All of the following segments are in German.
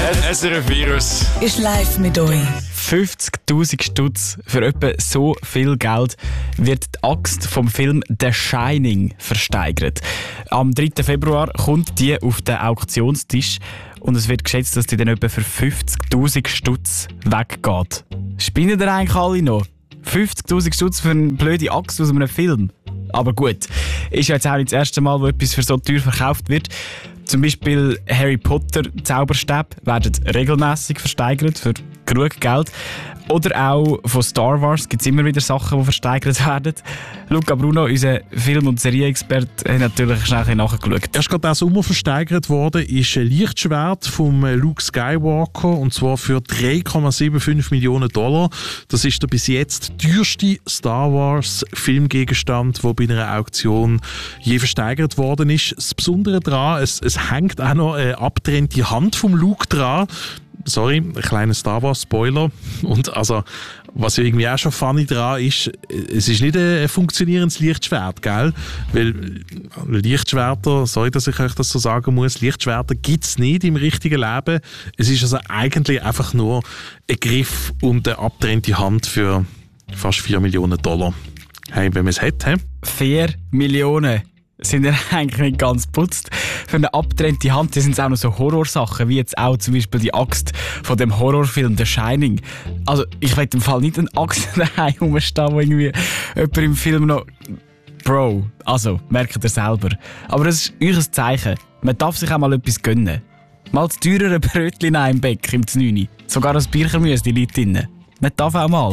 SRF Virus ist live mit euch. 50'000 Stutz für etwa so viel Geld wird die Axt vom Film The Shining versteigert. Am 3. Februar kommt die auf den Auktionstisch und es wird geschätzt, dass die dann etwa für 50'000 Stutz weggeht. Spinnen ihr eigentlich alle noch? 50'000 Stutz für eine blöde Axt aus einem Film? Aber gut, ist ja jetzt auch nicht das erste Mal, wo etwas für so teuer verkauft wird. Zum Beispiel Harry Potter Zauberstäbe werden regelmäßig versteigert für genug Geld. Oder auch von Star Wars gibt es immer wieder Sachen, die versteigert werden. Luca Bruno, unser Film- und Serienexperte, hat natürlich schnell nachgeschaut. Erst gerade diesen Sommer versteigert worden ist ein Lichtschwert von Luke Skywalker, und zwar für $3,75 Millionen. Das ist der bis jetzt teuerste Star Wars Filmgegenstand, der bei einer Auktion je versteigert worden ist. Das Besondere daran, es hängt auch noch eine abgetrennte Hand vom Luke dran. Sorry, ein kleiner Star Wars Spoiler. Und also, was ja irgendwie auch schon funny dran ist, es ist nicht ein funktionierendes Lichtschwert, gell? Weil Lichtschwerter, sorry, dass ich euch das so sagen muss, Lichtschwerter gibt es nicht im richtigen Leben. Es ist also eigentlich einfach nur ein Griff und eine abgetrennte Hand für fast $4 Millionen. Hey, wenn man es hat, 4 Millionen. Sind ja eigentlich nicht ganz putzt. Für eine abgetrennte Hand sind es auch noch so Horrorsachen, wie jetzt auch zum Beispiel die Axt von dem Horrorfilm The Shining. Also ich will im Fall nicht eine Axt daheim rumstehen, wo irgendwie jemand im Film noch... Bro, also, merkt ihr selber. Aber das ist euch ein Zeichen. Man darf sich auch mal etwas gönnen. Mal das teurere Brötchen im Bäck im 9. Sogar das Birchermüsli liegt drin. Man darf auch mal.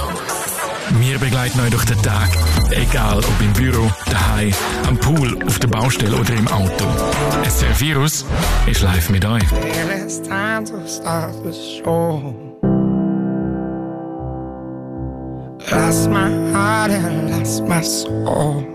Wir begleiten euch durch den Tag. Egal ob im Büro, daheim, am Pool, auf der Baustelle oder im Auto. SRF Virus ist live mit euch. It's time to start the show. Lost my heart and lost my soul.